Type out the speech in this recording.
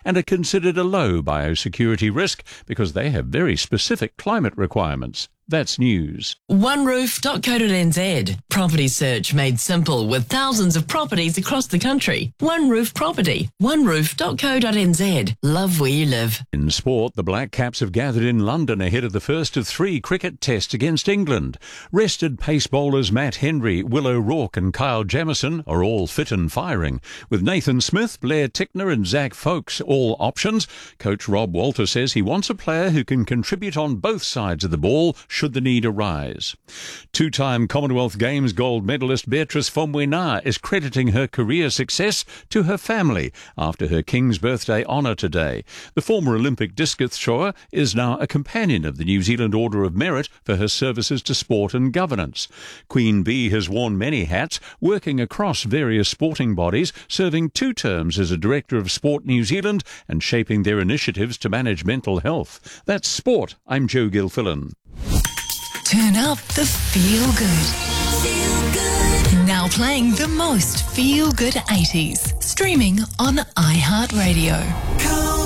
and are considered a low biosecurity risk because they have very specific climate requirements. That's news. OneRoof.co.nz. Property search made simple with thousands of properties across the country. One Roof Property. OneRoof.co.nz. Love where you live. In sport, the Black Caps have gathered in London ahead of the first of 3 cricket tests against England. Rested pace bowlers Matt Henry, Will O'Rourke and Kyle Jamieson are all fit and firing. With Nathan Smith, Blair Tickner and Zach Folkes all options, coach Rob Walter says he wants a player who can contribute on both sides of the ball should the need arise. 2-time Commonwealth Games gold medalist Beatrice Faumuina is crediting her career success to her family after her King's Birthday honour today. The former Olympic discus thrower is now a companion of the New Zealand Order of Merit for her services to sport and governance. Queen Bee has worn many hats, working across various sporting bodies, serving 2 terms as a Director of Sport New Zealand and shaping their initiatives to manage mental health. That's sport. I'm Joe Gilfillan. Turn up the feel good. Now playing the most feel good 80s. Streaming on iHeartRadio.